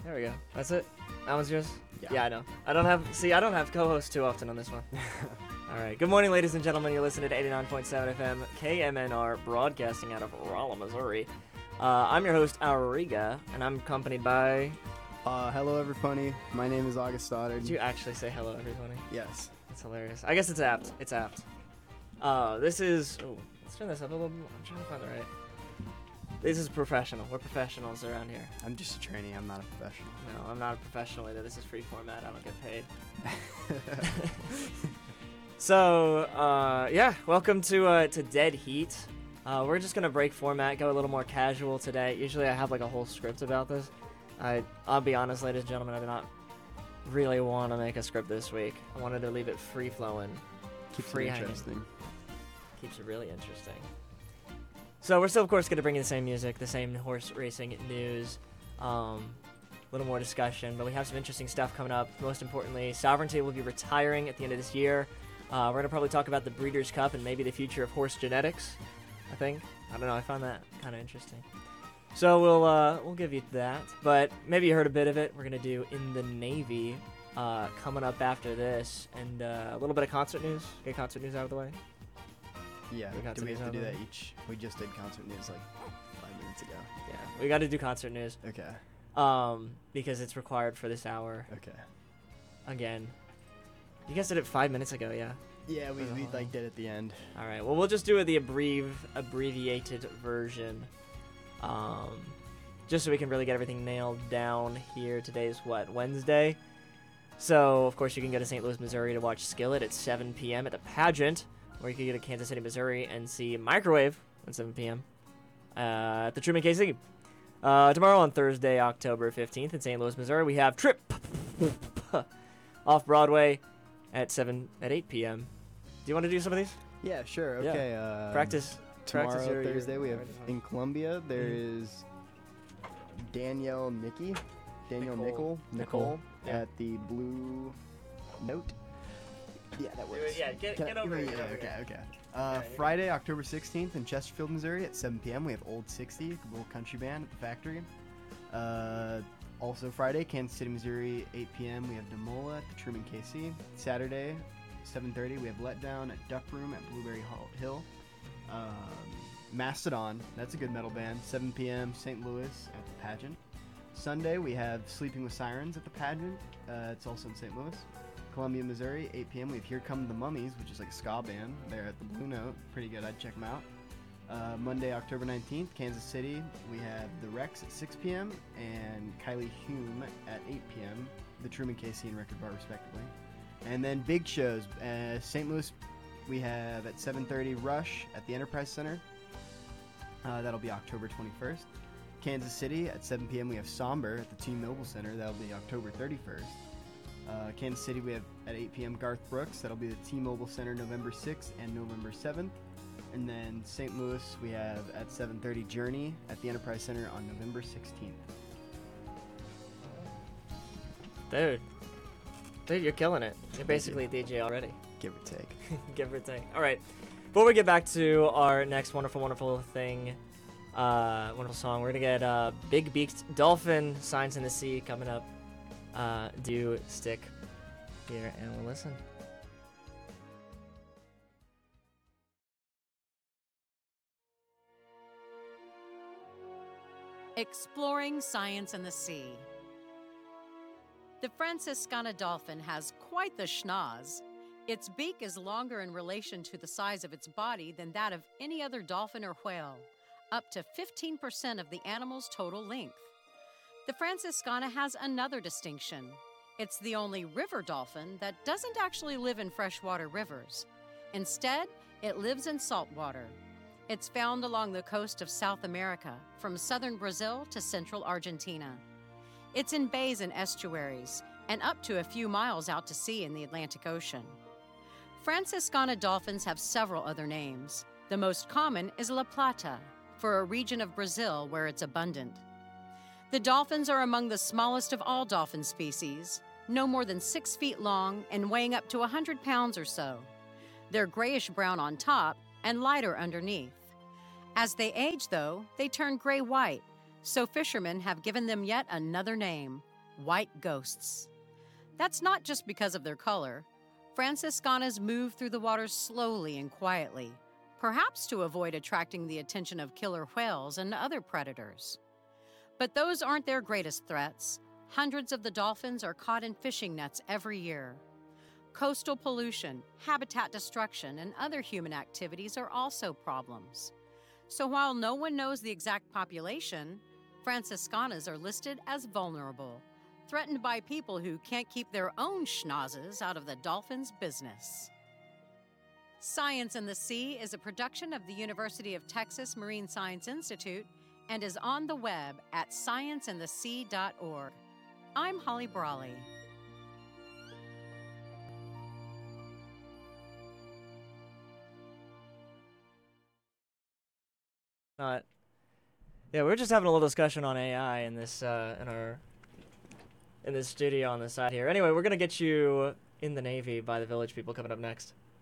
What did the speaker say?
There we go. That's it. That one's yours. Yeah. I know. I don't have co-hosts too often on this one. All right. Good morning, ladies and gentlemen. You're listening to 89.7 FM KMNR, broadcasting out of Rolla, Missouri. I'm your host, Auriga, and I'm accompanied by... Hello everybody. My name is August Stoddard. Did you actually say hello, everybody? Yes. That's hilarious. I guess it's apt. It's apt. This is... Oh, let's turn this up a little bit. I'm trying to find the right... This is professional. We're professionals around here. I'm just a trainee. I'm not a professional. No, I'm not a professional either. This is free format. I don't get paid. So, yeah, welcome to Dead Heat. We're just gonna break format, go a little more casual today. Usually I have like a whole script about this. I'll be honest, ladies and gentlemen, I did not really want to make a script this week. I wanted to leave it free flowing. Keeps it interesting. Keeps it really interesting. So we're still, of course, going to bring you the same music, the same horse racing news, a little more discussion, but we have some interesting stuff coming up. Most importantly, Sovereignty will be retiring at the end of this year. We're going to probably talk about the Breeders' Cup and maybe the future of horse genetics, I think. I don't know, I found that kind of interesting. So we'll give you that, but maybe you heard a bit of it. We're going to do In the Navy coming up after this, and a little bit of concert news. Get concert news out of the way. Yeah, do we have to do that each? We just did concert news like 5 minutes ago. Yeah, we got to do concert news. Okay. Because it's required for this hour. Okay. Again. You guys did it 5 minutes ago, yeah? Yeah, we like did at the end. All right. Well, we'll just do the abbreviated version. Just so we can really get everything nailed down here. Today's what? Wednesday. So, of course, you can go to St. Louis, Missouri to watch Skillet at 7 p.m. at the pageant. Or you can go to Kansas City, Missouri and see Microwave at 7 p.m. At the Truman KC. Tomorrow on Thursday, October 15th in St. Louis, Missouri, we have Trip off Broadway at 8 p.m. Do you want to do some of these? Yeah, sure. Okay. Yeah. Practice. Tomorrow, Thursday, we have practice in Columbia, there is Nicole Yeah. at the Blue Note. Yeah, that works. Yeah, get over it. Okay. Friday, October 16th in Chesterfield, Missouri at 7 p.m. we have Old 60, a little country band at the factory. Also Friday, Kansas City, Missouri, 8 p.m. we have Demola at the Truman KC. Saturday, 7:30 we have Letdown at Duck Room at Blueberry Hill. Mastodon, that's a good metal band, 7 p.m. St. Louis at the pageant. Sunday, we have Sleeping with Sirens at the pageant. It's also in St. Louis. Columbia, Missouri, 8 p.m. we have Here Come the Mummies, which is like a ska band. They're at the Blue Note. Pretty good. I'd check them out. Monday, October 19th, Kansas City, we have The Rex at 6 p.m. and Kylie Hume at 8 p.m. The Truman KC and Record Bar, respectively. And then big shows. St. Louis, we have at 7:30 Rush at the Enterprise Center. That'll be October 21st. Kansas City, at 7 p.m. we have Somber at the T-Mobile Center. That'll be October 31st. Kansas City, we have at 8 p.m. Garth Brooks. That'll be the T-Mobile Center November 6th and November 7th. And then St. Louis, we have at 7:30 Journey at the Enterprise Center on November 16th. Dude, you're killing it. You're basically a DJ already. Give or take. Give or take. All right. Before we get back to our next wonderful thing, wonderful song, we're going to get Big Beaked Dolphin, Signs in the Sea, coming up. Do stick here and we'll listen. Exploring science in the sea. The Franciscana dolphin has quite the schnoz. Its beak is longer in relation to the size of its body than that of any other dolphin or whale, up to 15% of the animal's total length. The Franciscana has another distinction. It's the only river dolphin that doesn't actually live in freshwater rivers. Instead, it lives in saltwater. It's found along the coast of South America, from southern Brazil to central Argentina. It's in bays and estuaries, and up to a few miles out to sea in the Atlantic Ocean. Franciscana dolphins have several other names. The most common is La Plata, for a region of Brazil where it's abundant. The dolphins are among the smallest of all dolphin species, no more than 6 feet long and weighing up to 100 pounds or so. They're grayish-brown on top and lighter underneath. As they age, though, they turn gray-white, so fishermen have given them yet another name, white ghosts. That's not just because of their color. Franciscanas move through the water slowly and quietly, perhaps to avoid attracting the attention of killer whales and other predators. But those aren't their greatest threats. Hundreds of the dolphins are caught in fishing nets every year. Coastal pollution, habitat destruction, and other human activities are also problems. So while no one knows the exact population, Franciscanas are listed as vulnerable, threatened by people who can't keep their own schnozzes out of the dolphins' business. Science in the Sea is a production of the University of Texas Marine Science Institute and is on the web at scienceinthesea.org. I'm Holly Brawley. Not. Yeah, we're just having a little discussion on AI in this in this studio on the side here. Anyway, we're gonna get you in the Navy by the Village People coming up next.